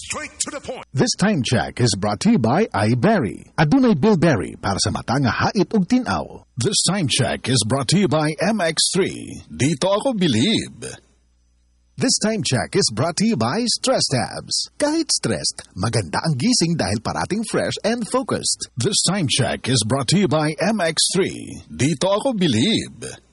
Straight to the point. This time check is brought to you by iBerry. Adunay Bilberry para sa mata nga hait ug tinaw. This time check is brought to you by MX3. Dito ako bilib. This time check is brought to you by Stress Tabs. Kahit stressed, maganda ang gising dahil parating fresh and focused. This time check is brought to you by MX3. Dito ako bilib.